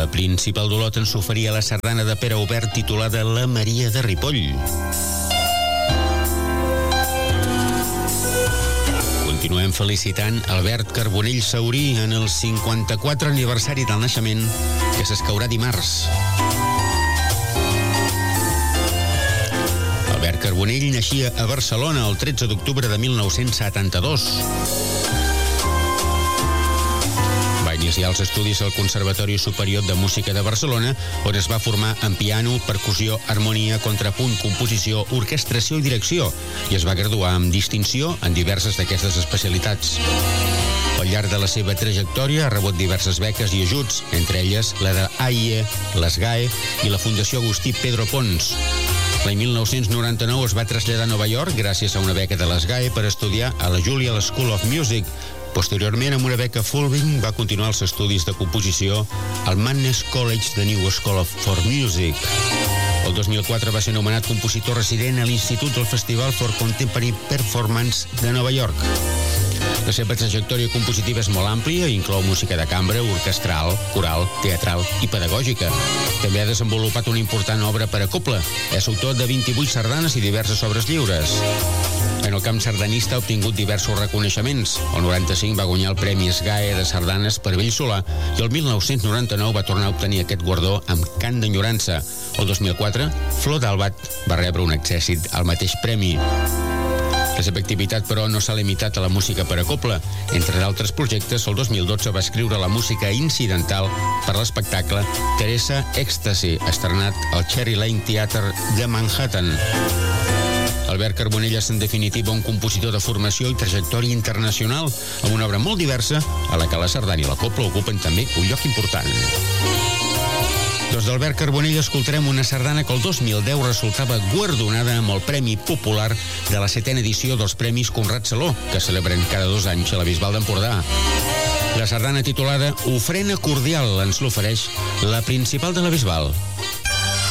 La Principal d'Olot ens oferia la sardana de Pere Obert titulada La Maria de Ripoll. Continuem felicitant Albert Carbonell Saurí en el 54 aniversari del naixement, que s'escaurà dimarts. Albert Carbonell naixia a Barcelona el 13 d'octubre de 1972. Va iniciar els estudis al Conservatori Superior de Música de Barcelona, on es va formar en piano, percussió, harmonia, contrapunt, composició, orquestració i direcció, i es va graduar amb distinció en diverses d'aquestes especialitats. Al llarg de la seva trajectòria ha rebut diverses beques i ajuts, entre elles la de AIE, l'ESGAE i la Fundació Agustí Pedro Pons. L'any 1999 es va traslladar a Nova York gràcies a una beca de l'ESGAE per estudiar a la Juilliard School of Music. Posteriorment, amb una beca Fulbright, va continuar els estudis de composició al Mannes College de New School for Music. El 2004 va ser nomenat compositor resident a l'Institut del Festival for Contemporary Performance de Nova York. La seva trajectòria compositiva és molt àmplia i inclou música de cambra, orquestral, coral, teatral i pedagògica. També ha desenvolupat una important obra per a cobla. És autor de 28 sardanes i diverses obres lliures. En el camp sardanista ha obtingut diversos reconeixements. El 95 va guanyar el Premi ESGAE de sardanes per Bell Solà i el 1999 va tornar a obtenir aquest guardó amb Cant d'Enyorança. El 2004, Flor d'Albat va rebre un accèssit al mateix premi. La seva activitat, però, no s'ha limitat a la música per a cobla. Entre d'altres projectes, el 2012 va escriure la música incidental per l'espectacle Teresa Ecstasy, estrenat al Cherry Lane Theatre de Manhattan. Albert Carbonell és, en definitiva, un compositor de formació i trajectòria internacional, amb una obra molt diversa, a la que la sardana i la cobla ocupen també un lloc important. Doncs d'Albert Carbonell escoltarem una sardana que el 2010 resultava guardonada amb el Premi Popular de la 7ª edició dels Premis Conrad Saló, que celebren cada 2 anys a la Bisbal d'Empordà. La sardana titulada Ofrena Cordial ens l'ofereix la Principal de la Bisbal,